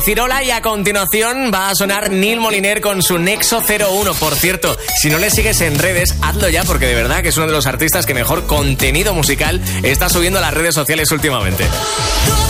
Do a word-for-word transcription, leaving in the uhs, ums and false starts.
Cirola, y a continuación va a sonar Neil Moliner con su Nexo cero uno. Por cierto, si no le sigues en redes, hazlo ya, porque de verdad que es uno de los artistas que mejor contenido musical está subiendo a las redes sociales últimamente.